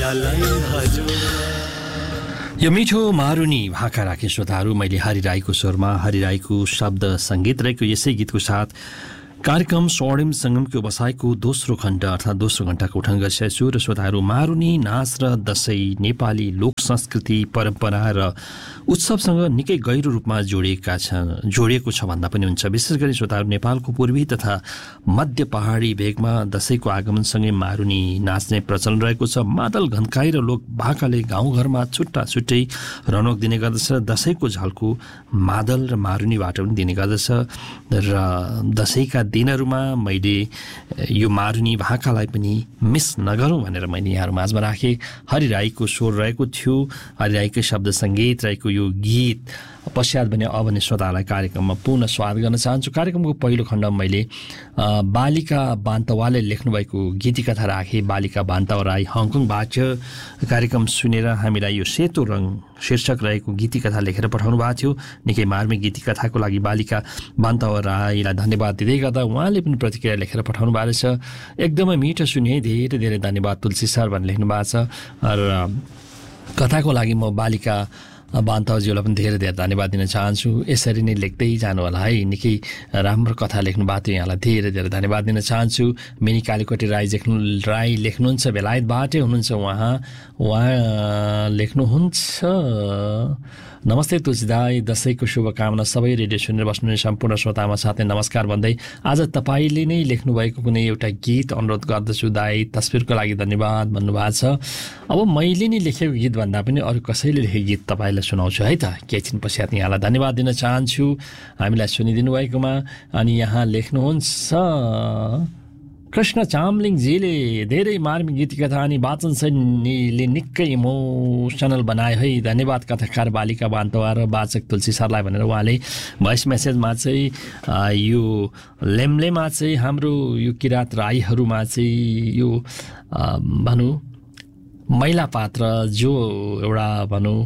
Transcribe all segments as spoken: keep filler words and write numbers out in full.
दशैंलाई हजुर। यो मिठो मारुनी भाका राखे श्रोताहरू, मैले हरि राईको स्वरमा हरि राईको शब्द सङ्गीत रहेको यसै गीतको साथ कार्यक्रम स्वर्णिम सङ्गमको बसाइको दोस्रो खण्ड अर्थात् दोस्रो घण्टाको उठान गरिसकेको छु। र श्रोताहरू, मारुनी नाच र दशैं नेपाली लोक संस्कृति परम्परा र उत्सवसँग निकै गहिरो रूपमा जोडिएका छ जोडिएको छ भन्दा पनि हुन्छ। विशेष गरी श्रोताहरू, नेपालको पूर्वी तथा मध्य पहाडी भेगमा दशैंको आगमनसँगै मारुनी नाच्ने प्रचलन रहेको छ। मादल घन्काई र लोक भाकाले गाउँघरमा छुट्टा छुट्टै रौनक दिने गर्दछ। दशैंको झल्को मादल र मारुनीबाट पनि दिने गर्दछ। र दशैंका दिनहरूमा मैले यो मारुनी भाकालाई पनि मिस नगरौँ भनेर मैले यहाँहरू माझमा राखेँ। हरि राईको स्वर रहेको थियो, हरि राईकै शब्द सङ्गीत रहेको यो गीत पश्चात भने अब भने श्रोतालाई कार्यक्रममा पुनः स्वागत गर्न चाहन्छु। कार्यक्रमको पहिलो खण्डमा मैले बालिका बान्तवाले लेख्नुभएको गीतिकथा राखेँ। बालिका बान्तवा राई हङकङबाट कार्यक्रम सुनेर हामीलाई यो सेतो रङ शीर्षक रहेको गीतिकथा लेखेर पठाउनु भएको थियो। निकै मार्मिक गीतिकथाको लागि बालिका बान्तवा राईलाई धन्यवाद दिँदै गर्दा उहाँले पनि प्रतिक्रिया लेखेर पठाउनु भएको छ। एकदमै मिठो सुने, धेरै धेरै धन्यवाद तुलसी सर भनेर लेख्नु भएको छ। र कथाको लागि म बालिका बान्तवजीलाई पनि धेरै धेरै धन्यवाद दिन चाहन्छु। यसरी नै लेख्दै जानु होला है, निकै राम्रो कथा लेख्नु भएको थियो, यहाँलाई धेरै धेरै धन्यवाद दिन चाहन्छु। मिनी कालीकोटी राई लेख्नु राई लेख्नुहुन्छ, बेलायतबाटै हुनुहुन्छ उहाँ उहाँ लेख्नुहुन्छ, नमस्ते तुलसी दाई, दशैंको शुभकामना सबै रेडियो सुनेर बस्नुहुने सम्पूर्ण श्रोतामा साथै नमस्कार भन्दै आज तपाईँले नै लेख्नुभएको कुनै एउटा गीत अनुरोध गर्दछु दाई, तस्बिरको लागि धन्यवाद भन्नुभएको छ। अब मैले नै लेखेको गीत भन्दा पनि अरू कसैले लेखेको गीत तपाईँलाई सुनाउँछु है त। केही दिन पश्चात यहाँलाई धन्यवाद दिन चाहन्छु हामीलाई सुनिदिनु भएकोमा। अनि यहाँ लेख्नुहुन्छ कृष्ण चामलिङजीले, धेरै मार्मिक गीतकथा अनि वाचन शैलीले निकै इमोसनल बनायो है, धन्यवाद कथाकार बालिका बान्तवा र वाचक तुलसी सरलाई भनेर उहाँले भोइस मेसेजमा चाहिँ यो लेम्लेमा चाहिँ हाम्रो यो किराँत राईहरूमा चाहिँ यो भनौँ महिला पात्र जो एउटा भनौँ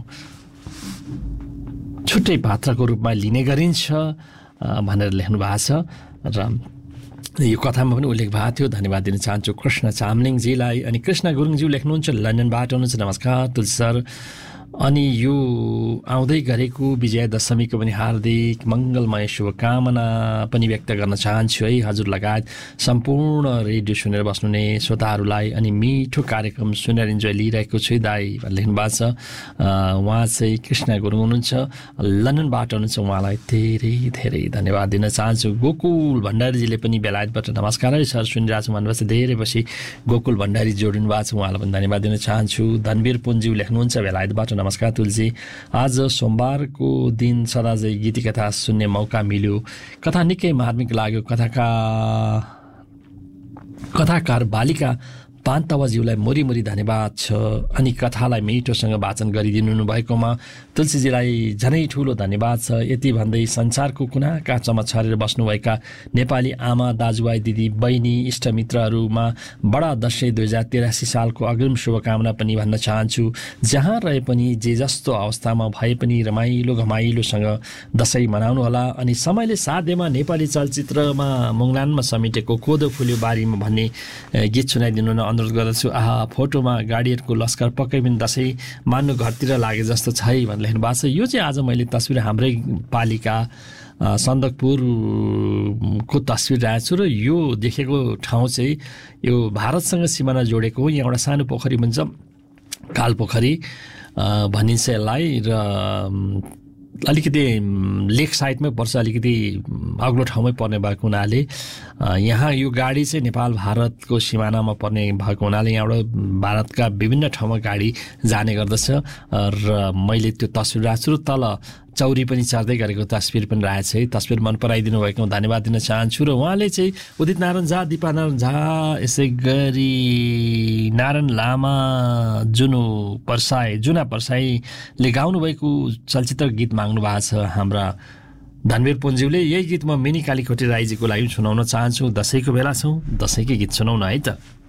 छुट्टै पात्रको रूपमा लिने गरिन्छ भनेर लेख्नु भएको छ। र यो कथामा पनि उल्लेख भएको थियो, धन्यवाद दिन चाहन्छु कृष्ण चामलिङजीलाई। अनि कृष्ण गुरुङज्यू लेख्नुहुन्छ लन्डनबाट हुनुहुन्छ, नमस्कार तुलसी सर। अनि यो आउँदै गरेको विजया दशमीको पनि हार्दिक मङ्गलमय शुभकामना पनि व्यक्त गर्न चाहन्छु है हजुर लगायत सम्पूर्ण रेडियो सुनेर बस्नुहुने श्रोताहरूलाई। अनि मिठो कार्यक्रम सुनेर इन्जोय लिइरहेको छु दाई भनेर लेख्नु भएको छ। उहाँ चाहिँ कृष्ण गुरुङ हुनुहुन्छ, लन्डनबाट हुनुहुन्छ, उहाँलाई धेरै धेरै धन्यवाद दिन चाहन्छु। गोकुल भण्डारीजीले पनि बेलायतबाट नमस्कार है सर सुनिरहेको छु भन्नुभएको छ, धेरै पछि गोकुल भण्डारी जोडिनु भएको छ, उहाँलाई पनि धन्यवाद दिन चाहन्छु। धनवीर पुन्ज्यू लेख्नुहुन्छ बेलायतबाट, नमस्कार तुलसी, आज सोमबारको दिन सदाझै गीतिकथा सुन्ने मौका मिल्यो, कथा निकै मार्मिक लाग्यो। कथाका कथाकार बालिका बान्तवाज्यूलाई मोरी धन्यवाद छ। अनि कथालाई मिठोसँग वाचन गरिदिनु भएकोमा तुलसीजीलाई झनै ठुलो धन्यवाद छ। यति भन्दै संसारको कुना काँचामा छरेर बस्नुभएका नेपाली आमा दाजुभाइ दिदी बहिनी इष्टमित्रहरूमा बडा दशैं दुई हजार तिरासी सालको अग्रिम शुभकामना पनि भन्न चाहन्छु। जहाँ रहे पनि जे जस्तो अवस्थामा भए पनि रमाइलो घमाइलोसँग दशैं मनाउनुहोला। अनि समयले साध्यमा नेपाली चलचित्रमा मुङलानमा समेटेको कोदो फुल्यो बारीमा भन्ने गीत सुनाइदिनु न अनुरोध गर्दछु। आहा, फोटोमा गाडीहरूको लस्कर पक्कै पनि दशैं मान्नु घरतिर लागे जस्तो छ है भनेर लेख्नु भएको छ। यो चाहिँ आज मैले तस्बिर हाम्रै पालिका सन्दकपुरको तस्बिर राखेको छु र यो देखेको ठाउँ चाहिँ यो भारतसँग सिमाना जोडेको हो। यहाँ एउटा सानो पोखरी भन्छ, काल पोखरी भनिन्छ यसलाई, र अलिकति लेक साइडमै पर्छ, अलिकति अग्लो ठाउँमै पर्ने भएको हुनाले यहाँ यो गाडी चाहिँ नेपाल भारतको सिमानामा पर्ने भएको हुनाले यहाँबाट भारतका विभिन्न ठाउँमा गाडी जाने गर्दछ। र मैले त्यो तस्बिर राख्छु र तल चौरी पनि चढ्दै गरेको तस्बिर पनि राखेको छ है। तस्बिर मन पराइदिनु भएकोमा धन्यवाद दिन चाहन्छु। र उहाँले चाहिँ उदित नारायण झा, दिपा नारायण झा, यसै गरी नारायण लामा, जुनु परसाई जुना परसाईले गाउनुभएको चलचित्र गीत माग्नु भएको छ हाम्रा धनवीर पुन्ज्यूले। यही गीत म मिनी कालीकोटी राईजीको लागि सुनाउन चाहन्छु। दशैंको बेला छौँ, दशैंकै गीत सुनाउन है त।